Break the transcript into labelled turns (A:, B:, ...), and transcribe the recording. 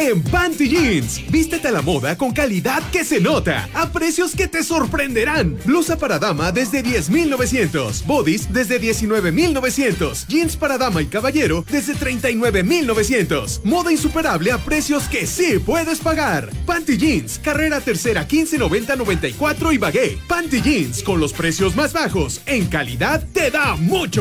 A: en Panty Jeans. Vístete a la moda con calidad que se nota, a precios que te sorprenderán. Blusa para dama desde 10,900, bodies desde 19,900, jeans para dama y caballero desde 39,900. Moda insuperable a precios que sí puedes pagar. Panty Jeans, carrera tercera 1590-94 y Bagué. Panty Jeans, con los precios más bajos, en calidad te da mucho